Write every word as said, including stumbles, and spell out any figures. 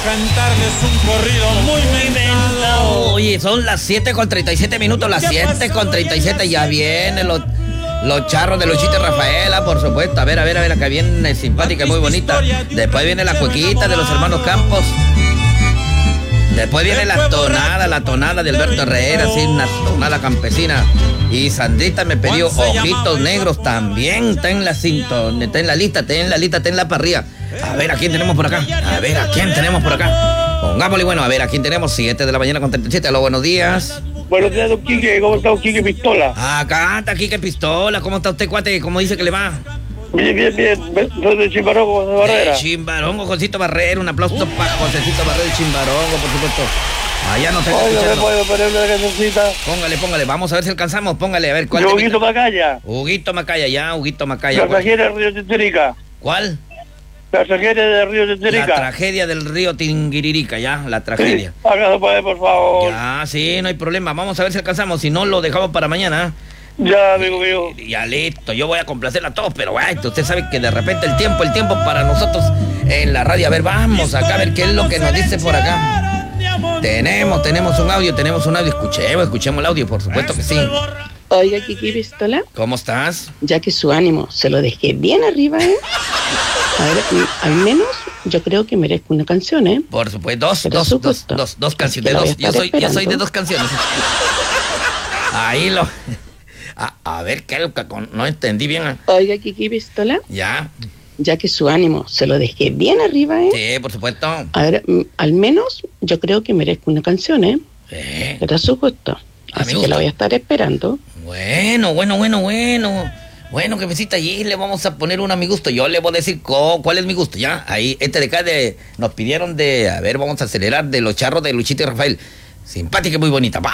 cantarles un corrido muy mentado. Oye, son las siete con treinta y siete minutos, las siete con treinta y siete, ya vienen los, los charros de Luchito y Rafaela, por supuesto. A ver, a ver, a ver, acá viene simpática y muy bonita. Después viene la cuequita de los hermanos Campos. Después viene la tonada, la tonada de Alberto Herrera, así una tonada campesina. Y Sandrita me pidió Ojitos Negros, también está en la sintonía, está en la lista, está en la lista, está en la parrilla. A ver a quién tenemos por acá, a ver a quién tenemos por acá. Pongámosle, bueno, a ver a quién tenemos, siete de la mañana con treinta y siete. Aló, buenos días. Buenos días, don Quique, ¿cómo está don Quique Pistola? Acá está Quique Pistola, ¿cómo está usted, cuate? ¿Cómo dice que le va? Bien, bien, bien, soy de Chimbarongo, de Barrera. Eh, Chimbarongo, Josito Barrera, un aplauso para Josecito Barrera de Chimbarongo, por supuesto. Allá no tengo Oye, que ¿me puedo poner una cancioncita? Póngale, póngale, vamos a ver si alcanzamos, póngale, a ver cuál. Yo, Huguito Macaya. Huguito Macaya, ya, Huguito Macaya. La tragedia del río Tinguiririca. ¿Cuál? La tragedia del río Tinguiririca. La tragedia del río Tinguiririca, ya, la tragedia. Sí, hágase pues, por favor. Ya, sí, no hay problema, vamos a ver si alcanzamos, si no lo dejamos para mañana. Ya, amigo mío. Ya listo, yo voy a complacer a todos, pero bueno, usted sabe que de repente el tiempo, el tiempo para nosotros en la radio. A ver, vamos acá a ver qué es lo que nos dice por acá. Tenemos, tenemos un audio, tenemos un audio. Escuchemos, escuchemos el audio, por supuesto que sí. Oiga, Kiki Pistola. ¿Cómo estás? Ya que su ánimo se lo dejé bien arriba, ¿eh? A ver, al menos yo creo que merezco una canción, ¿eh? Por supuesto, dos, Pero dos, supuesto. dos, dos, dos canciones. De dos. Yo soy, yo soy de dos canciones. Ahí lo... A, a ver, ¿qué? No entendí bien. Oiga, Kiki Pistola. Ya. Ya que su ánimo se lo dejé bien arriba, ¿eh? Sí, por supuesto. A ver, al menos yo creo que merezco una canción, ¿eh? Sí. Pero a su gusto. Así que la voy a estar esperando. Bueno, bueno, bueno, bueno. Bueno, que visita allí, le vamos a poner una a mi gusto. Yo le voy a decir co, cuál es mi gusto, ¿ya? Ahí, este de acá de, nos pidieron de, a ver, vamos a acelerar, de los charros de Luchito y Rafael. Simpática y muy bonita. Va.